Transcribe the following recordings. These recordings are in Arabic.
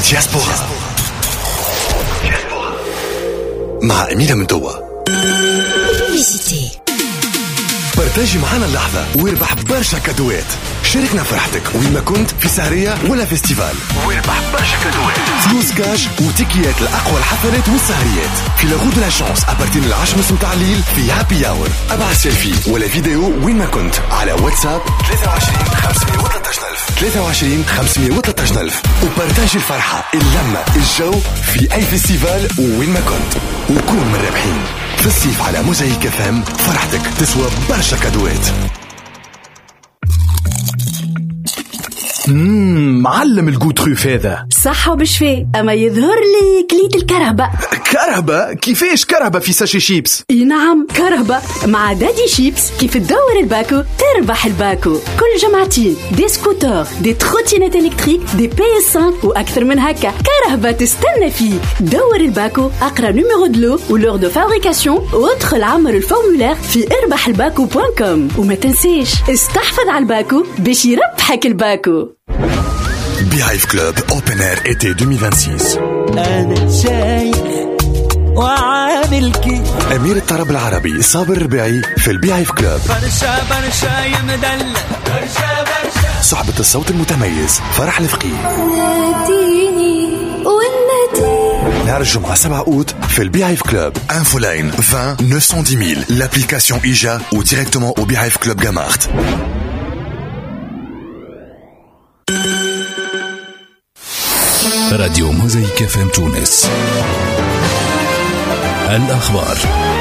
دياسبورا مع أميرة منتوى. بارتاجي معنا اللحظة واربح برشا كادوات. شاركنا فرحتك وين ما كنت، في سهرية ولا فيستيفال، واربح برشا كادوات، فلوس كاش وتيكيات لأقوى الحفلات والسهريات في لاغود لا شانس أبارتين 10:30 متاع الليل في هابي أور. ابعث سيلفي ولا فيديو وين ما كنت على واتساب 23 513,000 23 513,000 وبارتاجي الفرحة، اللمة، الجو في أي فيستيفال وين ما كنت، وكون من الرابحين. في الصيف على موزايك FM فرحتك تسوى برشا كادوات. معلم الجوتروف هذا صحة وبشفاء، أما يظهر لي كليت الكرهبة. كرهبة؟ كيفاش كرهبة في ساشي شيبس؟ اي نعم كرهبة مع دادي شيبس. كيف تدور الباكو تربح الباكو. كل جمعتين دي سكوتر، دي تروتينات إلكتريك، دي PS5 وأكثر من هكا. كرهبة تستنى فيك. دور الباكو، أقرأ نيميرو دلو ولور دو فابريكاسيون وادخل عمر الفورمولير في اربحالباكو.com. وما تنسيش استحفظ على الباكو باش يربحك الباكو. بيهايف كلوب اوبن اير ايتي 2026. أنا شايف وعامل كي أمير الطرب العربي صابر الربيعي في البيهايف كلوب. برشا برشا يمدلل برشا برشا. صحبة الصوت المتميز فرح الفقيه. نهار الجمعة 7 أوت في البيهايف كلوب. انفو لاين 20 910 000. l'application إيجا ou directement au بيهايف كلوب جامارت. راديو موزايك FM تونس. الأخبار.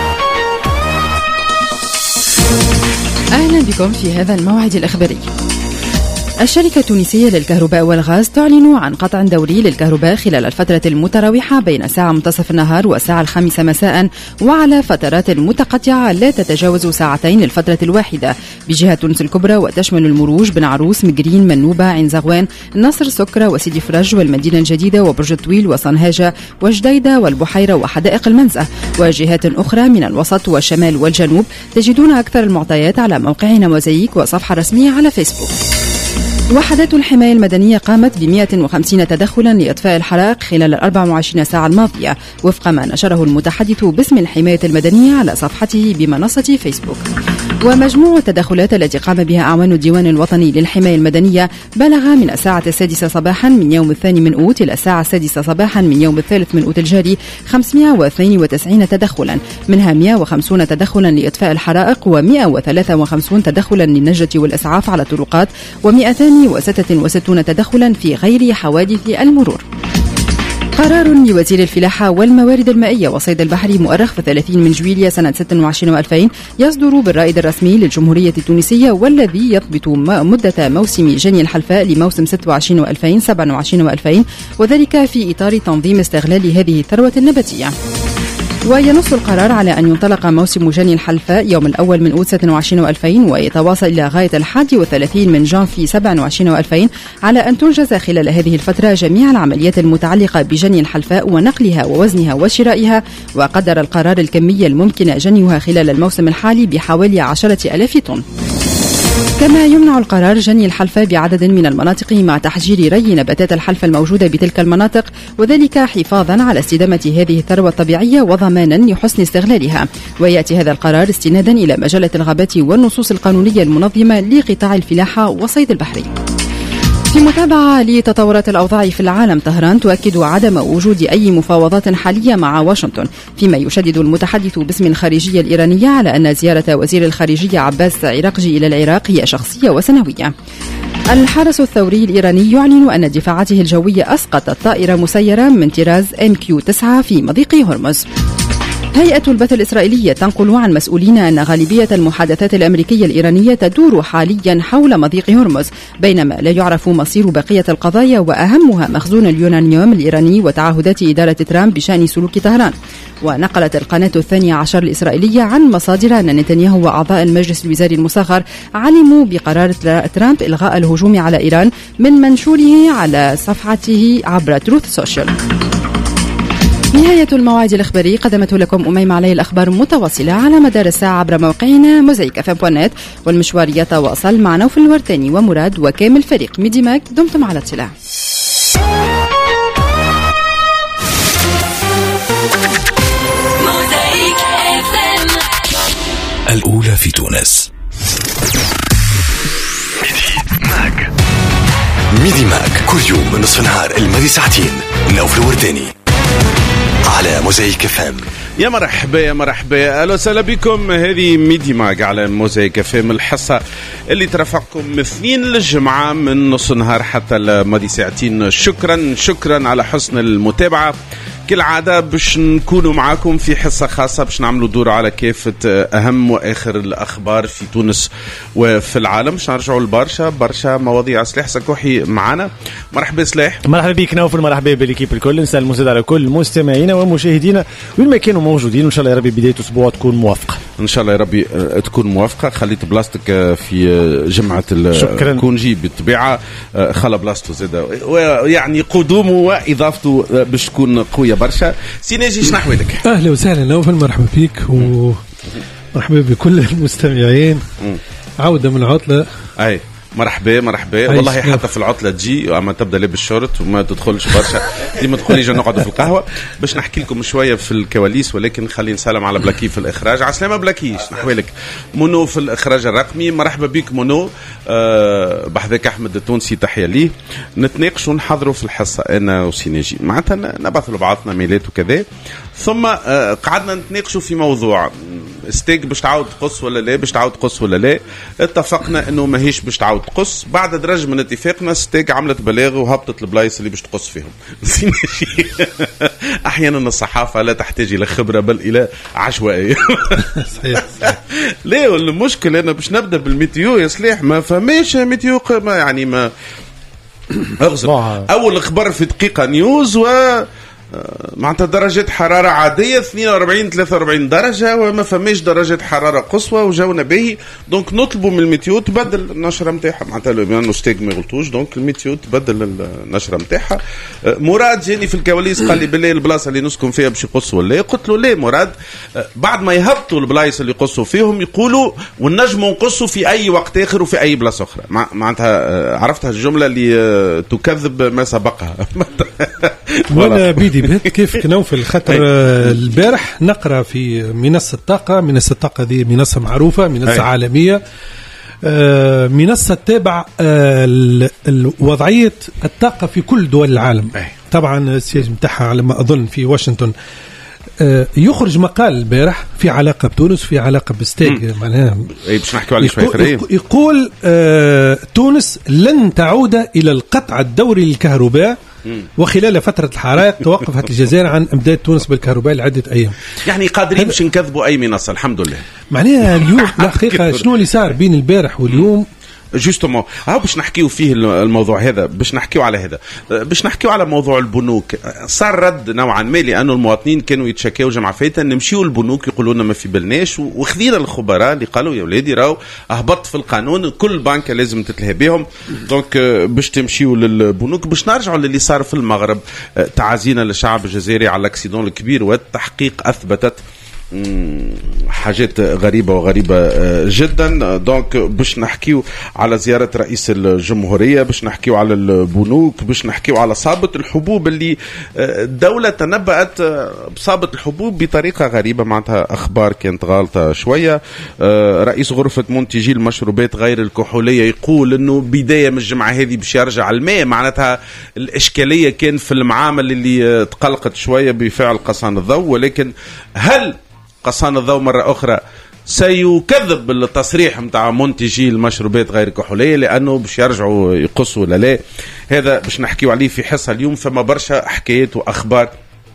أهلا بكم في هذا الموعد الإخباري. الشركة التونسية للكهرباء والغاز تعلن عن قطع دوري للكهرباء خلال الفترة المتراوحة بين ساعة منتصف النهار والساعة 5 مساء، وعلى فترات متقطعة لا تتجاوز ساعتين للفترة الواحدة بجهة تونس الكبرى، وتشمل المروج، بن عروس، مقرين، منوبة، عين زغوان، نصر، سكرة وسيدي فرج والمدينة الجديدة وبرج الطويل وصنهاجة وجديدة والبحيرة وحدائق المنزه. وجهات أخرى من الوسط والشمال والجنوب تجدون أكثر المعطيات على موقعنا موزايك وصفحة رسمية على فيسبوك. وحدات الحماية المدنية قامت ب 150 تدخلا لإطفاء الحرائق خلال 24 ساعة الماضية، وفق ما نشره المتحدث باسم الحماية المدنية على صفحته بمنصة فيسبوك. ومجموع التدخلات التي قام بها أعوان الديوان الوطني للحماية المدنية بلغ من الساعة 6 صباحا من يوم 2 من أوت إلى الساعة 6 صباحا من يوم 3 من أوت الجاري 592 تدخلا، منها 150 تدخلا لإطفاء الحرائق، و153 تدخلا للنجدة والإسعاف على الطرقات، و266 تدخلا في غير حوادث المرور. قرار لوزير الفلاحة والموارد المائية والصيد البحري مؤرخ في 30 من جويلية سنة 26 و2000 يصدر بالرائد الرسمي للجمهورية التونسية، والذي يضبط مدة موسم جني الحلفاء لموسم 26 و2000 27 و2000، وذلك في إطار تنظيم استغلال هذه الثروة النباتية. وينص القرار على أن ينطلق موسم جني الحلفاء يوم الأول من أوت 26 و2000 ويتواصل إلى غاية 31 من جانفي 27 و2000، على أن تنجز خلال هذه الفترة جميع العمليات المتعلقة بجني الحلفاء ونقلها ووزنها وشرائها. وقدر القرار الكمية الممكن جنيها خلال الموسم الحالي بحوالي 10,000 طن. كما يمنع القرار جني الحلفاء بعدد من المناطق مع تحجير ري نباتات الحلفاء الموجودة بتلك المناطق، وذلك حفاظا على استدامة هذه الثروة الطبيعية وضمانا لحسن استغلالها. ويأتي هذا القرار استنادا إلى مجلة الغابات والنصوص القانونية المنظمة لقطاع الفلاحة والصيد البحري. في متابعة لتطورات الأوضاع في العالم، طهران تؤكد عدم وجود أي مفاوضات حالية مع واشنطن، فيما يشدد المتحدث باسم الخارجية الإيرانية على أن زيارة وزير الخارجية عباس عراقجي إلى العراق هي شخصية وسنوية. الحرس الثوري الإيراني يعلن أن دفاعاته الجوية أسقطت طائرة مسيرة من طراز MQ-9 في مضيق هرمز. هيئة البث الإسرائيلية تنقل عن مسؤولين أن غالبية المحادثات الأمريكية الإيرانية تدور حاليا حول مضيق هرمز، بينما لا يعرف مصير بقية القضايا وأهمها مخزون اليورانيوم الإيراني وتعهدات إدارة ترامب بشأن سلوك طهران. ونقلت القناة 12 الإسرائيلية عن مصادر أن نتنياهو وأعضاء المجلس الوزاري المصغر علموا بقرار ترامب إلغاء الهجوم على إيران من منشوره على صفحته عبر تروث سوشيال. نهاية الموعد الإخباري قدمته لكم أميمة علي. الأخبار متواصلة على مدار الساعة عبر موقعنا موزايك FM.net، والمشوار يتواصل مع نوف الورتاني ومراد وكامل فريق ميديماك. دمتم على اطلاع. في تونس. ميدي ماك كل يوم من نصف نهار الماضي ساعتين. نوف الورداني على موزايك فام. يا مرحبا يا مرحبا، اهلا وسهلا بكم. هذه ميدي ماك على موزايك فام، الحصه اللي ترافقكم من اثنين للجمعه من نص نهار حتى الماضي ساعتين. شكرا على حسن المتابعه. كالعادة باش نكونوا معاكم في حصة خاصة باش نعملوا دور على كافة أهم وآخر الأخبار في تونس وفي العالم. باش نرجعوا لبرشا مواضيع. سلاح سكوحي معنا. مرحبا سلاح. مرحبا بك نوفل، مرحبا بالكيب الكل. نسأل المزيد على كل مستمعينا ومشاهدينا وين ما كانوا موجودين، وإن شاء الله يا ربي بداية أسبوع تكون موافقة. إن شاء الله يا ربي تكون موافقة. خليت بلاستيك في جمعة الكونجي بالطبيعة، خلى بلاستو زاد يعني قدومه وإضافته باش تكون قوية برشا. سيناجي شنو أحوالك؟ أهلا وسهلا نوفل، مرحبا بك ومرحبا بكل المستمعين. عودة من عطلة. أي مرحبا والله حتى في العطلة تجي أما تبدأ لابس شورت وما تدخلش برشا. ديما تقولي جا نقعد في القهوة. باش نحكي لكم شوية في الكواليس، ولكن خلينا نسلم على بلاكي في الإخراج. عسلامة بلاكي، نحوالك؟ منو في الإخراج الرقمي. مرحبا بك منو. بحذاك أحمد التونسي، تحية ليه. نتناقش ونحضروا في الحصة أنا وسيناجي، معناتها نبعث لبعضنا ميلات وكذا، ثم قعدنا نتناقشوا في موضوع ستيك باش تعاود تقص ولا لا، باش تعاود تقص ولا لا. اتفقنا انه ماهيش باش تعاود تقص. بعد درج من اتفاقنا ستيك عملت بلاغ وهبطت البلايص اللي باش تقص فيهم. احيانا الصحافه لا تحتاج الى خبره بل الى عشوائيه. صحيح. ليه المشكل انا باش نبدا بالميتيو يا سلاح، ما فماش ميتيو يعني ما اغزر. اول اخبار في دقيقه نيوز و معناتها درجات حرارة عادية 42-43 درجة، وما فماش درجات حرارة قصوى وجونا باهي. دونك نطلبوا من الميتيو تبدل النشرة متاعها، معناتها لو ستيك ما يغلطوش. دونك الميتيو تبدل النشرة متاعها. مراد جاني في الكواليس قال لي بالله البلاصة اللي نسكن فيها باش يقصوا ولا؟ قلت له ليه مراد، بعد ما يهبطوا البلايص اللي يقصوا فيهم يقولوا ونجموا نقصوا في أي وقت آخر وفي أي بلاصة أخرى. معناتها عرفتها الجملة اللي تكذب ما سبقها. وانا بيدي بهت كيف كنوفل خاطر البارح نقرا في منصة الطاقة دي منصة معروفة، منصة عالمية، منصة تتابع وضعية الطاقة في كل دول العالم. طبعا السياج متاعها على ما أظن في واشنطن. يخرج مقال البارح في علاقة بتونس، في علاقة بستيك، معناها باش نحكيو عليه شوي. يقول تونس لن تعود إلى القطع الدوري للكهرباء، وخلال فترة الحرائق توقفت الجزائر عن إمداد تونس بالكهرباء لعدة أيام. يعني قادرين باش نكذبوا أي منصة الحمد لله. معناها اليوم الحقيقة شنو اللي صار بين البارح واليوم؟ جوستومون باش نحكيو فيه الموضوع هذا، باش نحكيو على هذا، باش نحكيو على موضوع البنوك. صار رد نوعا ما لأنه المواطنين كانوا يتشكاو جمعة فايتة نمشيو البنوك يقولوا لنا ما في بالناش، وخذينا الخبراء اللي قالوا يا ولادي راهو هبط في القانون كل بنك لازم تتلهى بهم. دونك باش تمشيو للبنوك. باش نرجعوا للي صار في المغرب. تعازينا للشعب الجزائري على الاكسيدون الكبير، والتحقيق أثبتت حاجات غريبة جدا. دونك باش نحكيو على زيارة رئيس الجمهورية، باش نحكيو على البنوك، باش نحكيو على صابة الحبوب اللي الدولة تنبأت بصابة الحبوب بطريقة غريبة، معناتها أخبار كانت غالطة شوية. رئيس غرفة منتجي المشروبات غير الكحولية يقول إنه بداية من الجمعة هذه باش يرجع الماء. معناتها الإشكالية كان في المعامل اللي تقلقت شوية بفعل قصان الضوء، ولكن هل قصان الضوء مرة أخرى سيكذب بالتصريح متاع منتجي المشروبات غير كحولية لأنه باش يرجعوا يقصوا ولا لا؟ هذا باش نحكيو عليه في حصة اليوم. فما برشا حكايات وأخبار.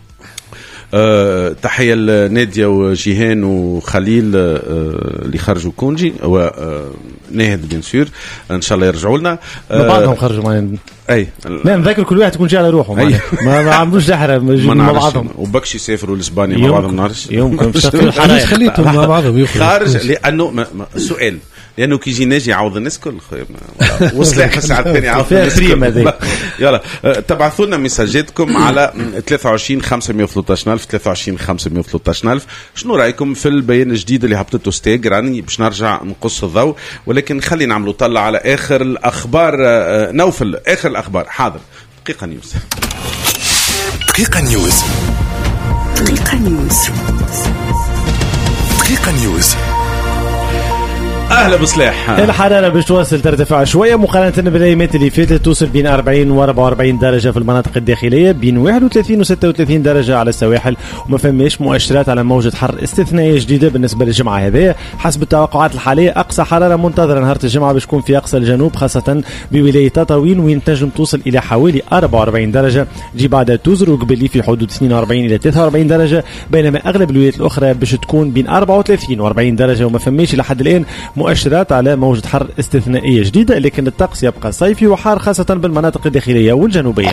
تحية لنادية وجيهان وخليل اللي خرجوا كونجي وناهد بن سور، ان شاء الله يرجعوا لنا. بعضهم خرجوا معنا. اي لا نذكر كل واحد يكون جاي على روحه. ما عندوش زحره مع بعضهم. وبكش يسافروا لاسبانيا مع بعضهم. نعرفش يمكن خليتهم مع بعضهم خارج لانه سؤال، لانه كي يجي ناجي يعوض الناس كل وصلاح الساعه الثانيه يعوض الناس كل. يلا تبعثوا لنا مساجاتكم على 23 513 23 513. شنو رايكم في البيان الجديد اللي هبطته ستيج؟ راني باش نرجع نقص الضوء، ولكن خلينا نعملوا طلع على اخر الاخبار. نوفل اخر الاخبار. حاضر. دقيقه نيوز. دقيقه نيوز. دقيقه نيوز. دقيقه نيوز. اهلا بصلاح. الحراره باش توصل ترتفع شويه مقارنه بالايامات اللي فاتت، توصل بين 40 و 44 درجه في المناطق الداخليه، بين 31 و 36 درجه على السواحل، وما فماش مؤشرات على موجه حر استثنائيه جديده بالنسبه للجمعه هذه. حسب التوقعات الحاليه اقصى حراره منتظره نهار الجمعه باش تكون في اقصى الجنوب، خاصه بولايه تطاوين وين تنجم توصل الى حوالي 44 درجه، تجي بعدها توزر وقبلي في حدود 42 الى 43 درجه، بينما اغلب الولايات الاخرى باش تكون بين 34 و 40 درجه، وما فماش لحد الان مؤشرات على موجة حر استثنائية جديدة، لكن الطقس يبقى صيفي وحار خاصة بالمناطق الداخلية والجنوبية.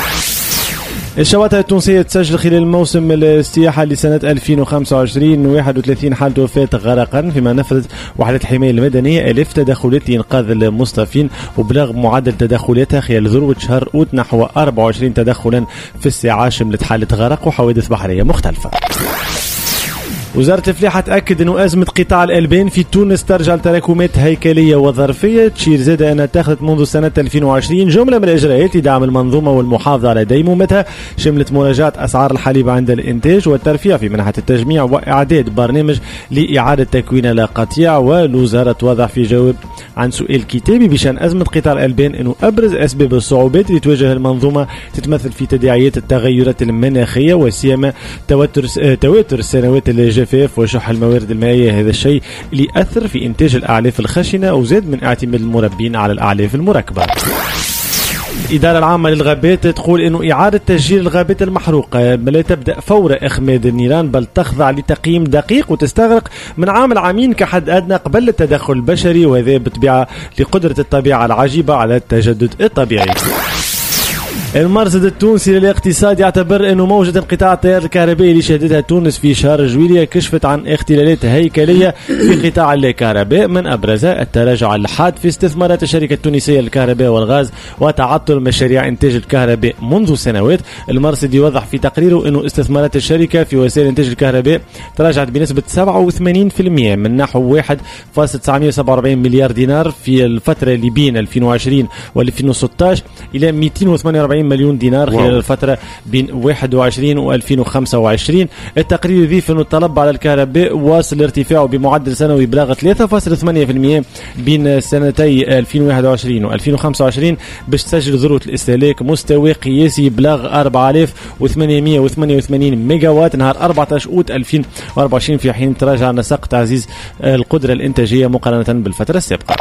الشواطئ التونسية تسجل خلال الموسم السياحة لسنة 2025 31 حالة وفاة غرقا، فيما نفذت وحدة الحماية المدنية 1000 تدخلات لإنقاذ المصطفين، وبلغ معدل تدخلاتها خلال ذروة شهر أوت نحو 24 تدخلا في الساعة، شملت حالة غرق وحوادث بحرية مختلفة. وزارة الفلاحة تأكد أنه أزمة قطاع الألبان في تونس ترجع لتراكمات هيكلية وظرفية، تشير زاد أنها اتخذت منذ سنة 2020 جملة من الإجراءات لدعم المنظومة والمحافظة على ديمومتها، شملت مراجعة أسعار الحليب عند الإنتاج والترفيع في منحة التجميع وإعداد برنامج لإعادة تكوين لا قطيع. والوزارة توضح في جواب عن سؤال كتابي بشأن أزمة قطاع الألبان أنه أبرز أسباب الصعوبات اللي تواجه المنظومة تتمثل في تداعيات التغيرات المناخية، وسيما تواتر السنوات الجافة وشح الموارد المائية، هذا الشيء اللي أثر في إنتاج الأعلاف الخشنة وزاد من اعتماد المربين على الأعلاف المركبة. الإدارة العامة للغابات تقول أنه إعادة تسجيل الغابات المحروقة لا تبدأ فور إخماد النيران، بل تخضع لتقييم دقيق وتستغرق من عامين كحد أدنى قبل التدخل البشري، وهذا بطبيعة لقدرة الطبيعة العجيبة على التجدد الطبيعي. المرصد التونسي للاقتصاد يعتبر أنه موجة انقطاع التيار الكهربائي اللي شهدتها تونس في شهر جويلية كشفت عن اختلالات هيكلية في قطاع الكهرباء، من أبرزها التراجع الحاد في استثمارات الشركة التونسية للكهرباء والغاز وتعطل مشاريع إنتاج الكهرباء منذ سنوات. المرصد يوضح في تقريره أنه استثمارات الشركة في وسائل إنتاج الكهرباء تراجعت بنسبة 87% من نحو 1.947 مليار دينار في الفترة اللي بين 2020 و2016 إلى 248 مليون دينار خلال الفترة بين 21 و 2025. التقرير يضيف أنه الطلب على الكهرباء واصل ارتفاعه بمعدل سنوي بلغ 3.8% بين سنتي 2021 و 2025 باش تسجل ذروة الاستهلاك مستوى قياسي بلغ 4888 ميجاوات نهار 14 أوت 2024، في حين تراجع نسق تعزيز القدرة الإنتاجية مقارنة بالفترة السابقة.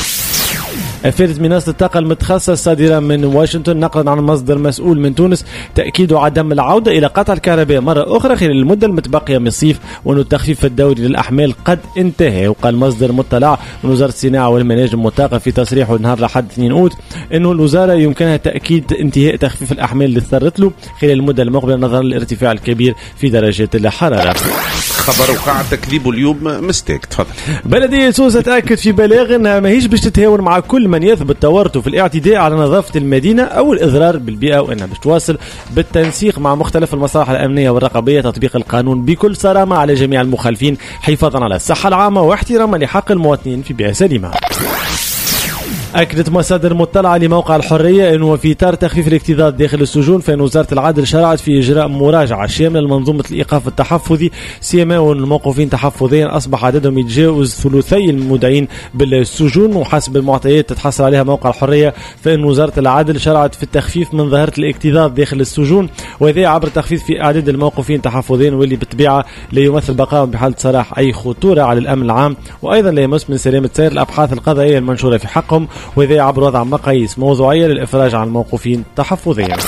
أفادت منصة الطاقة المتخصص صادرة من واشنطن نقلا عن مصدر مسؤول من تونس تأكيد عدم العودة إلى قطع الكهرباء مرة أخرى خلال المدة المتبقية من الصيف، وأن التخفيف الدوري للأحمال قد انتهى. وقال مصدر مطلع من وزارة الصناعة والمناجم والطاقة في تصريحه نهار الأحد 2 أوت أنه الوزارة يمكنها تأكيد انتهاء تخفيف الأحمال اللي اضطرت له خلال المدة المقبلة نظرا للارتفاع الكبير في درجات الحرارة. خبر وقع تكذيبه اليوم مستيك. تفضل. بلدية سوسة تأكد في بلاغ أنها ماهيش باش تتهاون مع كل من يثبت تورطه في الاعتداء على نظافة المدينة أو الإضرار بالبيئة، وأنها باش تواصل بالتنسيق مع مختلف المصالح الأمنية والرقابية تطبيق القانون بكل صرامة على جميع المخالفين، حفاظا على الصحة العامة واحتراما لحق المواطنين في بيئة سليمة. أكدت مصادر مطلعة لموقع الحرية أنه في إطار تخفيف الاكتظاظ داخل السجون، فإن وزارة العدل شرعت في إجراء مراجعة شاملة لمنظومة الإيقاف التحفظي، سيما والموقوفين تحفظيا أصبح عددهم يتجاوز ثلثي المودعين بالسجون. وحسب المعطيات تتحصل عليها موقع الحرية، فإن وزارة العدل شرعت في التخفيف من ظاهرة الاكتظاظ داخل السجون، وهذا عبر تخفيف في أعداد الموقوفين تحفظيا، واللي بالطبيعة لا يمثل بقائهم بحالة صلاح أي خطورة على الأمن العام، وأيضا لا يمس من سلامة سير الأبحاث القضائية المنشورة في حقهم، وهذا عبر وضع مقاييس موضوعية للإفراج عن الموقوفين تحفظيا.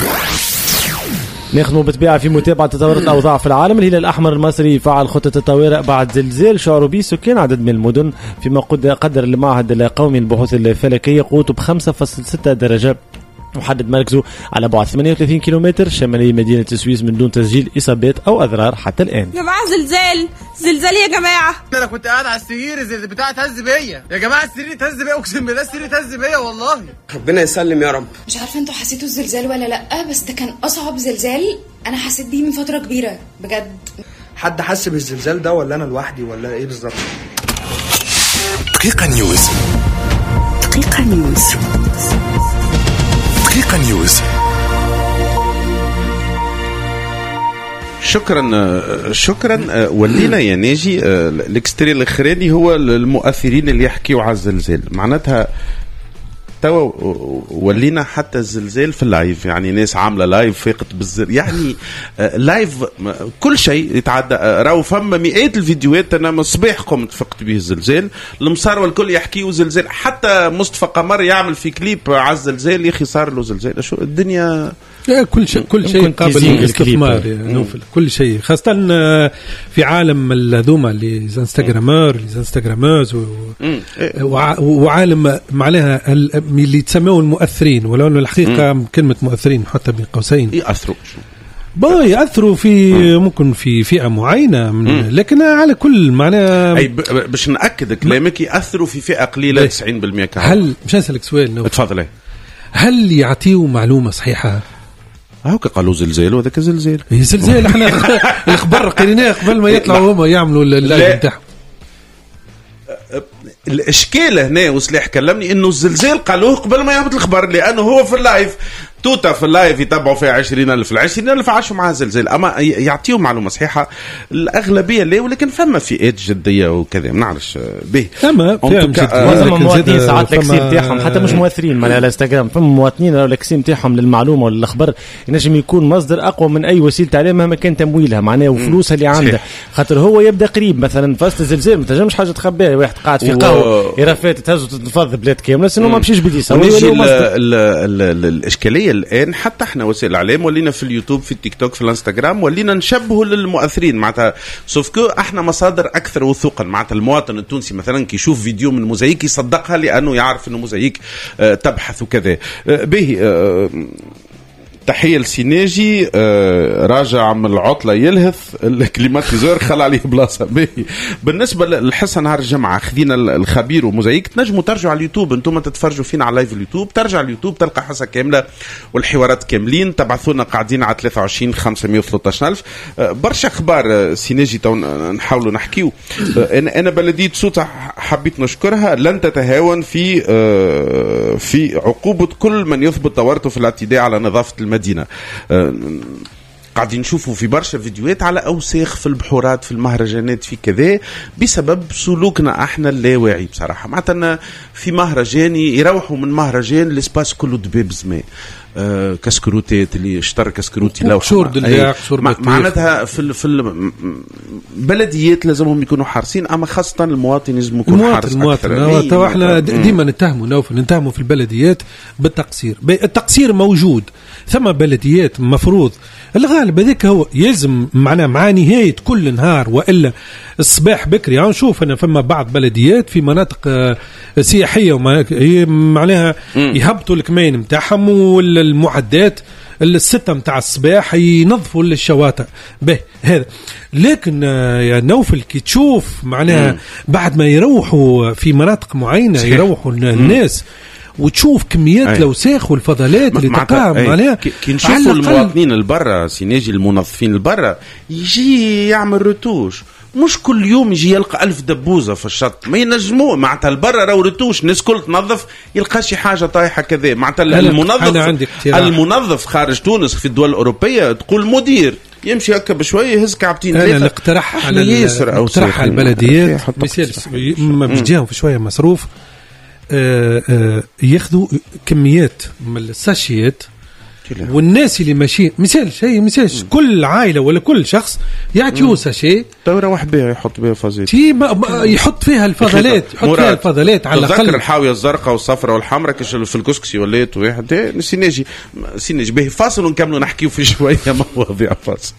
نخدموا بالطبيعة في متابعة تطور الأوضاع في العالم. الهلال الأحمر المصري فعل خطة الطوارئ بعد زلزال شعروا به سكان عدد من المدن، فيما قدر المعهد القومي للبحوث الفلكية قوته ب5.6 درجة، وحدد مركزه على بعد 38 كيلومتر شمالي مدينة السويس من دون تسجيل إصابات أو أضرار حتى الآن. يا جماعة زلزال يا جماعة. أنا كنت قاعد على السرير بتاع تهز بيا يا جماعة، السرير تهز بيا، أقسم بالله السرير تهز بيا والله. ربنا يسلم يا رب. مش عارفة انتوا حسيتوا الزلزال ولا لأ، بس ده كان أصعب زلزال أنا حسيت بيه من فترة كبيرة بجد. حد حس بالزلزال ده ولا أنا لوحدي ولا إيه بالظبط؟ دقيقة نيوز. دقيقة نيوز. دقيقة نيوز. شكرا. ولينا يا ناجي الاكستري الاخراني هو المؤثرين اللي يحكيوا على الزلزال، معناتها توا ولينا حتى الزلزال في اللايف، يعني ناس عامله لايف فاقت بالزر، يعني لايف كل شيء يتعدى. راهو فما مئات الفيديوهات. انا من الصباح قمت فقت به الزلزال، المسار والكل يحكيوا زلزال، حتى مصطفى قمر يعمل في كليب على الزلزال، يا اخي صار له زلزال. شو الدنيا كل شيء قابل للاستثمار، كل شيء، خاصة في عالم الذوما اللي انستغرامرز وعالم معناها اللي تسموه المؤثرين، ولو انه الحقيقة كلمة مؤثرين حتى بين قوسين يأثروا في ممكن في فئة معينة لكن على كل معناها باش نأكد كلامك يأثروا في فئة قليلة 90% كامل. هل مش هسألك سؤال؟ تفضل. هل يعطيوا معلومة صحيحة؟ هاك قالوا زلزال وذاك زلزال. زلزال احنا الخبر قريناه قبل ما يطلعوا هما يعملوا اللايف نتاعهم. الاشكال هنا وصليح كلمني انه الزلزال قالوه قبل ما يهبط الخبر، لانه هو في اللايف توتا في اللايف يتابعوا فيها 20,000 عاشوا معها زلزال، اما يعطيوا معلومه صحيحه الاغلبيه لا، ولكن فما فئات جديه وكذا ما نعرفش به. فما مواطنين ساعات الاكسي نتاعهم حتى مش مؤثرين على الانستغرام، فما مواطنين الاكسي نتاعهم للمعلومه والخبر ينجم يكون مصدر اقوى من اي وسيله اعلام مهما كان تمويلها معناه وفلوسها اللي عنده، خاطر هو يبدا قريب مثلا فاست الزلزال ما تنجمش حاجه تخبيها، واحد قاعد في قهوه يرفات تهز وتتفضل بلاد كامله سنو ما مشيش بديسه. الاشكاليه الآن حتى احنا وسائل الإعلام ولينا في اليوتيوب في التيك توك في الانستغرام ولينا نشبهه للمؤثرين، معناتها سوفكو احنا مصادر أكثر وثوقا. معناتها المواطن التونسي مثلا كي يشوف فيديو من موزايك يصدقها لأنه يعرف أنه موزايك تبحث وكذا به. تحية لسيناجي راجع من العطلة يلهث الكليماتيزور خلى عليه بلاصة. بالنسبة للحصة نهار الجمعة خذينا الخبير وموزايك، تنجموا ترجعوا على اليوتيوب، انتم تتفرجوا فينا على لايف اليوتيوب، ترجع على اليوتيوب تلقى حصة كاملة والحوارات كاملين. تبعثونا قاعدين على 23 513 ألف. برشا أخبار سيناجي تو نحاولوا نحكيو. أنا بلدية سوطة حبيت نشكرها، لن تتهاون في عقوبة كل من يثبت تورطه في الاعتداء على نظافة المدينة. قاعدين نشوفوا في برشا فيديوهات على أوساخ في البحورات في المهرجانات في كذا بسبب سلوكنا احنا اللاواعي بصراحة. معناتها في مهرجان يروحوا من مهرجان الاسباس كله دباب زمان كسكروتات اللي اشترى كسكروتي لو معناتها في البلديات لازمهم يكونوا حارسين، اما خاصة المواطن لازم يكون حارس أكثر. تو احنا ديما نتهموا في البلديات بالتقصير. التقصير موجود، ثم بلديات مفروض الغالب هذاك هو يلزم معنا مع نهاية كل نهار، وإلا الصباح بكري نشوف أنا فما بعض بلديات في مناطق سياحية معناها يهبطوا الكمين متاعهم والمعدات الستة متاع الصباح ينظفوا الشواطئ به هذا. لكن يا نوفل كي تشوف معناها بعد ما يروحوا في مناطق معينة يروحوا الناس وتشوف كميات الأوساخ والفضلات اللي تقع عليها. كي نشوفوا المواطنين البرة سيناجي المنظفين البرة يجي يعمل رتوش، مش كل يوم يجي يلقى 1000 دبوزة في الشط، ما ينجموا معناتها البرة راهو رتوش الناس كل تنظف يلقى شي حاجة طايحة كذا. معناتها المنظف خارج تونس في الدول الأوروبية تقول مدير يمشي هكا بشوية يهز كعبتين ثلاثة. أنا الاقتراح على البلديات مثال ما بيجيهم في شوية مصروف ياخذوا كميات من الساشيات، والناس اللي ماشيين مثال كل عائلة ولا كل شخص يعطيوه ساشي تورا واحد بها يحط بها فازيت يحط فيها الفضلات على الأقل. تذكر الحاوية الزرقاء والصفراء والحمراء كش في الكسكسي وليت واحد سيناجي به فاصل ونكملوا نحكيو في شوية مواضيع فاصل.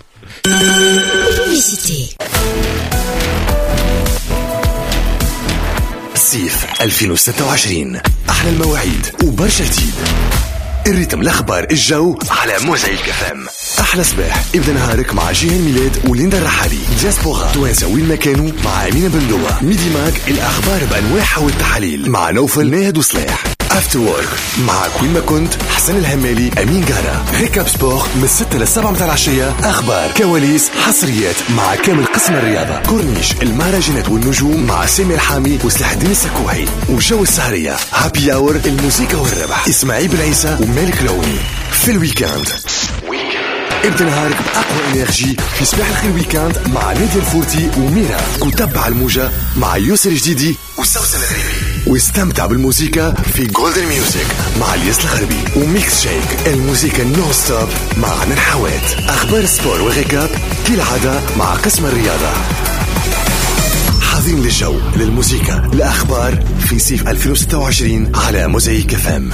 صيف 2026 أحلى المواعيد وبرشا جديد. الريتم الأخبار الجو على موزايك FM. أحلى صباح ابدأ نهارك مع جيهان ميلاد وليندا الرحالي. دياسبورا توانسة وين ما كانوا مع أمينة بندوة. ميدي ماك الأخبار بأنواعها والتحاليل مع نوفل ناهد وصلاح. افتر وورك مع كوين ما كنت حسن الهمالي أمين جارة. ريكاب سبور من 6 ل 7 متاع العشية، أخبار كواليس حصريات مع كامل قسم الرياضة. كورنيش المهرجانات والنجوم مع سامي الحامي وسلاح الدين السكوحي. وجو السهرية هابي أور الموسيقى والربح إسماعيل بن عيسى ومالك لوني. في الويكاند ابدا نهارك بأقوى انرجي في صباح الخير ويكاند مع نادية الفورتي وميرا، وتبع الموجة مع يوسف الجديدي وسوسن الغريبي، واستمتع بالموسيقى في جولدن ميوزك مع الياس الخربي، وميكس شيك الموسيقى نو ستوب مع عنا الحوات. اخبار السبور والريكاب كالعادة مع قسم الرياضة. حاضرين للجو للموسيقى الأخبار في صيف 2026 على موزايك اف ام.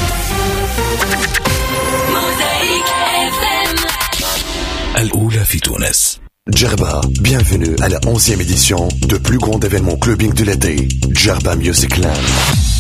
الأولى في تونس. Djerba, bienvenue à la 11e édition de plus grand événement clubbing de l'été, Djerba Music Land.